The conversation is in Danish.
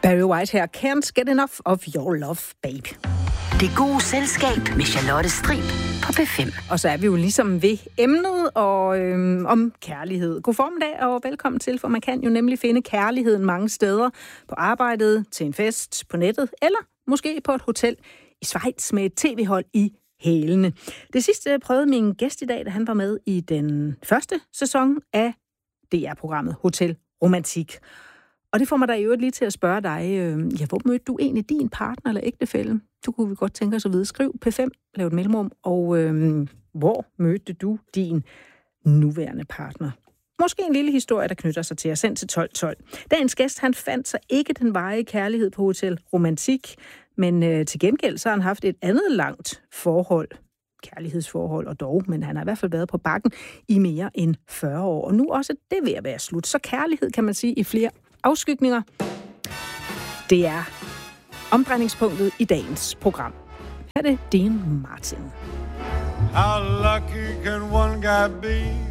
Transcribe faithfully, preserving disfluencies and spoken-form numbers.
Barry White her. Can't get enough of your love, babe. Det gode selskab med Charlotte Strib på P fem. Og så er vi jo ligesom ved emnet og øhm, om kærlighed. God formiddag og velkommen til, for man kan jo nemlig finde kærligheden mange steder. På arbejdet, til en fest, på nettet, eller måske på et hotel i Schweiz med et tv-hold i hælene. Det sidste prøvede min gæst i dag, da han var med i den første sæson af D R-programmet Hotel Romantik. Og det får mig da i øvrigt lige til at spørge dig, øh, ja, hvor mødte du egentlig din partner eller ægtefælle? Du kunne vi godt tænke os at vide. Skriv P fem, lav et mellemrum, og øh, hvor mødte du din nuværende partner? Måske en lille historie, der knytter sig til jer. Send til tolv tolv. Dagens gæst, han fandt sig ikke den varige kærlighed på Hotel Romantik, men øh, til gengæld så har han haft et andet langt forhold, kærlighedsforhold og dog, men han har i hvert fald været på bakken i mere end fyrre år, og nu også det ved at være slut. Så kærlighed, kan man sige, i flere afskygninger. Det er omdrejningspunktet i dagens program. Her er det Dean Martin. How lucky can one guy be?